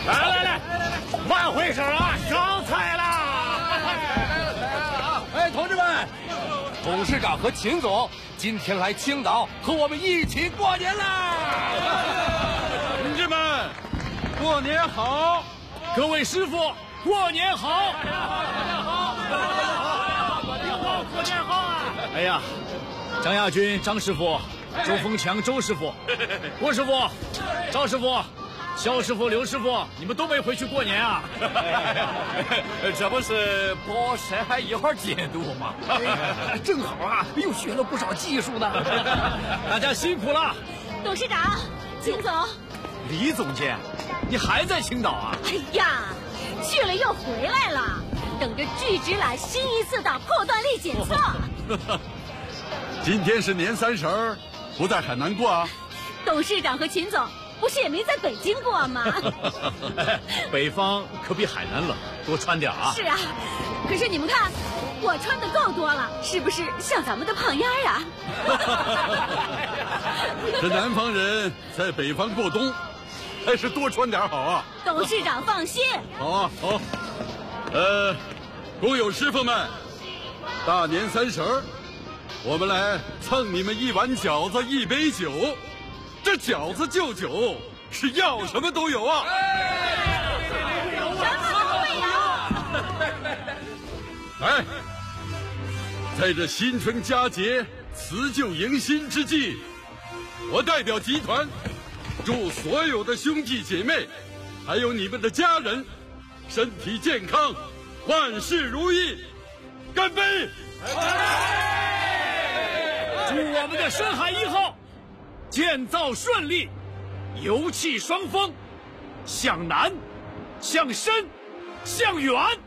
来，慢回身啊，上菜啦！ 哎，同志们，董事长和秦总今天来青岛和我们一起过年啦！ 同志们，过年好！ 各位师傅，过年好！过年好啊！哎呀，张亚军张师傅，周凤强周师傅，郭师傅，赵师傅。肖师傅、刘师傅，你们都没回去过年啊？ 这不是包山海一号监督吗？正好啊，又学了不少技术呢。 大家辛苦了。 董事长，秦总， 李总监，你还在青岛啊？ 哎呀，去了又回来了，等着拒直揽新一次的破断力检测。 今天是年30，不在海南过啊？ 董事长和秦总。不是也没在北京过吗？ 北方可比海南冷，多穿点啊。 是啊，可是你们看，我穿的够多了，是不是像咱们的胖丫啊？ 这南方人在北方过冬，还是多穿点好啊。 董事长放心。 好啊，好。工友师傅们，大年30，我们来蹭你们一碗饺子，一杯酒。这饺子就酒，是要什么都有啊！ 什么都没有。 来，在这新春佳节、辞旧迎新之际，我代表集团，祝所有的兄弟姐妹，还有你们的家人，身体健康，万事如意！干杯！ 祝我们的深海1号建造顺利，油气双丰，向南，向深，向远。